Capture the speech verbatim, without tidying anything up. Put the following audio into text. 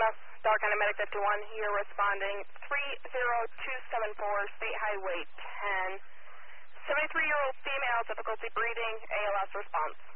Arizona. Dollar County Medic fifty-one here responding three zero two seven four, State Highway ten. seventy-three-year-old female, difficulty breathing, A L S response.